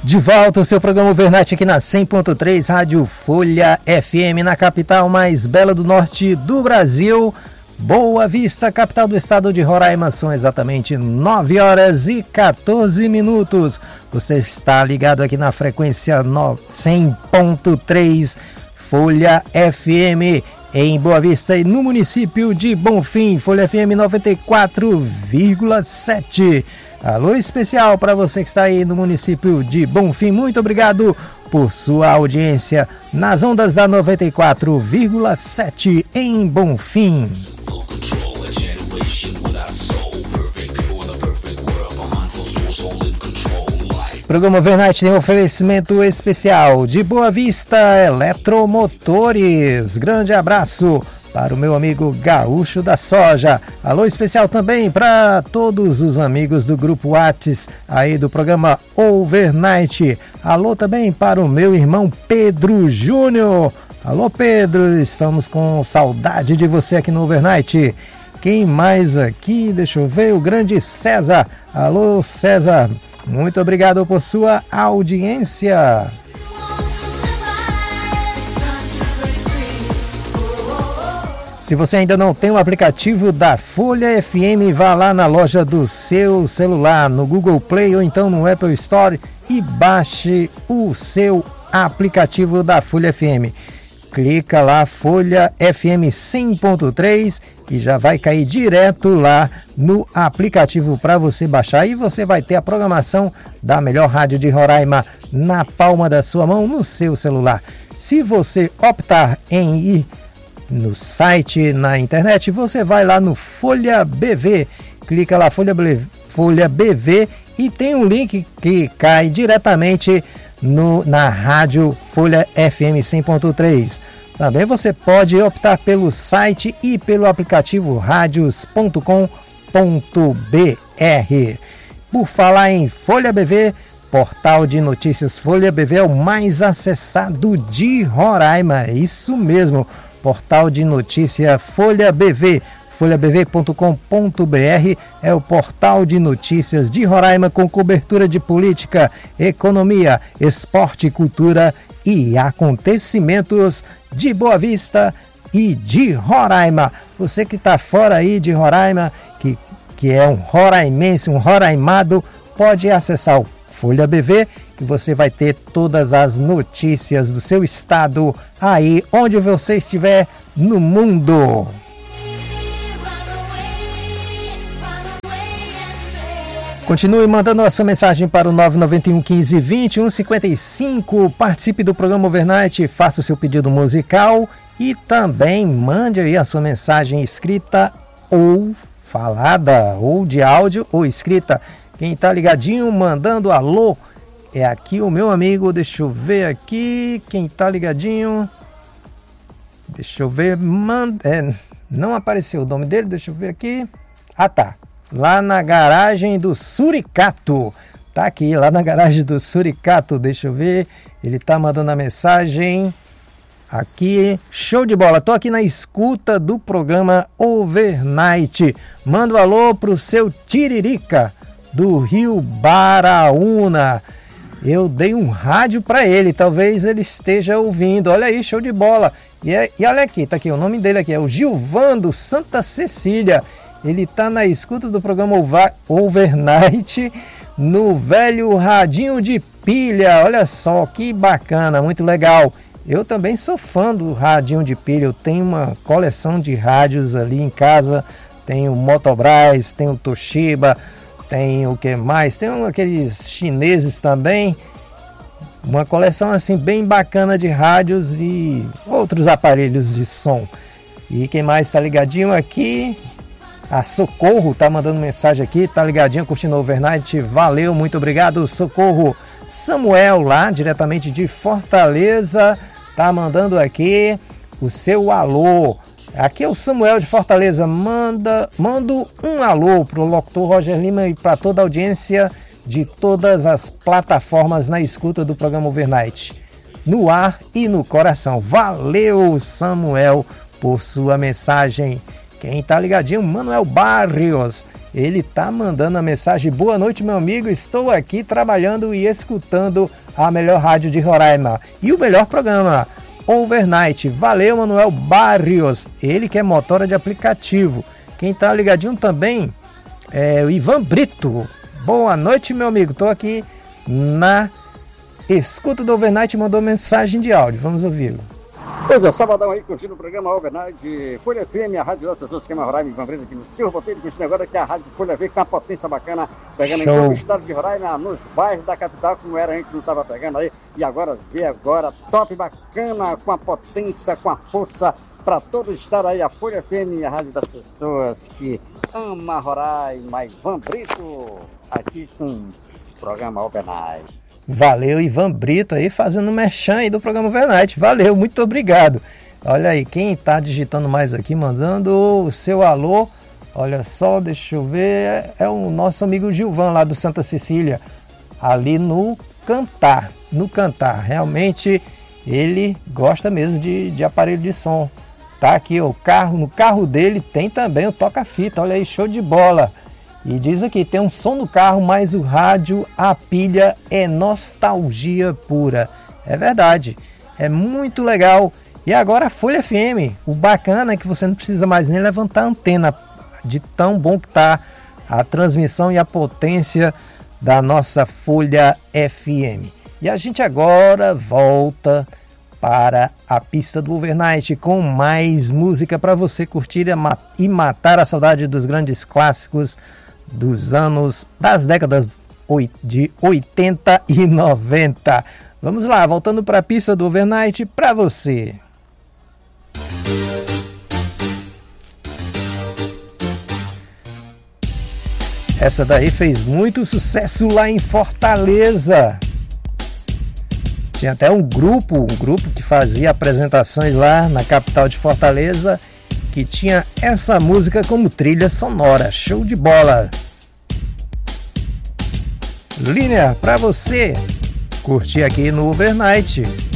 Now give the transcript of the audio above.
De volta o seu programa Overnight aqui na 100.3 Rádio Folha FM, na capital mais bela do norte do Brasil, Boa Vista, capital do estado de Roraima. São exatamente 9 horas e 14 minutos. Você está ligado aqui na frequência 100.3 Folha FM em Boa Vista e no município de Bonfim, Folha FM 94,7. Alô especial para você que está aí no município de Bonfim. Muito obrigado por sua audiência nas ondas da 94,7 em Bonfim. O programa Overnight tem um oferecimento especial de Boa Vista Eletromotores. Grande abraço para o meu amigo Gaúcho da Soja. Alô especial também para todos os amigos do Grupo Whats aí do programa Overnight. Alô também para o meu irmão Pedro Júnior. Alô Pedro, estamos com saudade de você aqui no Overnight. Quem mais aqui? Deixa eu ver, o grande César. Alô César, muito obrigado por sua audiência. Se você ainda não tem o aplicativo da Folha FM, vá lá na loja do seu celular, no Google Play ou então no Apple Store e baixe o seu aplicativo da Folha FM. Clica lá, Folha FM 100.3 e já vai cair direto lá no aplicativo para você baixar. E você vai ter a programação da melhor rádio de Roraima na palma da sua mão, no seu celular. Se você optar em ir no site, na internet, você vai lá no Folha BV, clica lá Folha BV e tem um link que cai diretamente na rádio Folha FM 100.3. Também você pode optar pelo site e pelo aplicativo radios.com.br. Por falar em Folha BV, portal de notícias Folha BV é o mais acessado de Roraima, isso mesmo. Portal de notícia Folha BV, folhabv.com.br é o portal de notícias de Roraima com cobertura de política, economia, esporte, cultura e acontecimentos de Boa Vista e de Roraima. Você que está fora aí de Roraima, que é um roraimense, um roraimado, pode acessar o Folha BV, que você vai ter todas as notícias do seu estado aí onde você estiver no mundo. Continue mandando a sua mensagem para o 991 15 21 55. Participe do programa Overnight, faça o seu pedido musical e também mande aí a sua mensagem escrita ou falada, ou de áudio ou escrita. Quem está ligadinho, mandando alô, é aqui o meu amigo, deixa eu ver aqui, quem está ligadinho, deixa eu ver, não apareceu o nome dele, deixa eu ver aqui, tá, lá na garagem do Suricato, tá aqui, lá na garagem do Suricato, deixa eu ver, ele tá mandando a mensagem, aqui, show de bola, tô aqui na escuta do programa Overnight, manda um alô pro seu Tiririca, do Rio Baraúna. Eu dei um rádio para ele, talvez ele esteja ouvindo. Olha aí, show de bola. E olha aqui, tá aqui, o nome dele aqui é o Gilvando Santa Cecília. Ele tá na escuta do programa Overnight no velho radinho de pilha. Olha só, que bacana, muito legal. Eu também sou fã do radinho de pilha. Eu tenho uma coleção de rádios ali em casa. Tenho Motobras, tenho Toshiba, tem o que mais? Tem aqueles chineses também. Uma coleção assim bem bacana de rádios e outros aparelhos de som. E quem mais está ligadinho aqui? A Socorro tá mandando mensagem aqui, tá ligadinho, curtindo o Overnight. Valeu, muito obrigado, Socorro. Samuel lá, diretamente de Fortaleza, tá mandando aqui o seu alô. Aqui é o Samuel de Fortaleza, mando um alô para o locutor Roger Lima e para toda a audiência de todas as plataformas na escuta do programa Overnight, no ar e no coração. Valeu, Samuel, por sua mensagem. Quem tá ligadinho, Manuel Barrios, Ele tá mandando a mensagem: boa noite, meu amigo, estou aqui trabalhando e escutando a melhor rádio de Roraima e o melhor programa, Overnight. Valeu, Manuel Barrios, ele que é motora de aplicativo. Quem tá ligadinho também é o Ivan Brito. Boa noite, meu amigo, tô aqui na escuta do Overnight, mandou mensagem de áudio, vamos ouvi-lo. Pois é, sabadão aí, curtindo o programa Overnight, Folha FM, a rádio das pessoas que é Roraima, uma empresa aqui no Silvio Botelho, curtindo agora que é a rádio Folha FM, com uma potência bacana, pegando em todo o estado de Roraima, nos bairros da capital, como era, a gente não estava pegando aí, e agora, top bacana, com a potência, com a força, para todo o estado aí, a Folha FM, a rádio das pessoas que ama Roraima, Ivan Brito, aqui com o programa Overnight. Valeu, Ivan Brito aí fazendo merchan aí do programa Overnight. Valeu, muito obrigado. Olha aí, quem tá digitando mais aqui, mandando o seu alô. Olha só, deixa eu ver. É o nosso amigo Gilvan lá do Santa Cecília, ali no Cantar. No Cantar, realmente ele gosta mesmo de aparelho de som. Tá aqui o carro, no carro dele tem também o toca-fita. Olha aí, show de bola. E diz aqui, tem um som no carro, mas o rádio, a pilha é nostalgia pura. É verdade, é muito legal. E agora a Folha FM, o bacana é que você não precisa mais nem levantar a antena, de tão bom que tá a transmissão e a potência da nossa Folha FM. E a gente agora volta para a pista do Overnight com mais música para você curtir e matar a saudade dos grandes clássicos das décadas de 80 e 90. Vamos lá, voltando para a pista do Overnight para você. Essa daí fez muito sucesso lá em Fortaleza. Tinha até um grupo que fazia apresentações lá na capital de Fortaleza, que tinha essa música como trilha sonora. Show de bola! Linha, pra você curtir aqui no Overnight.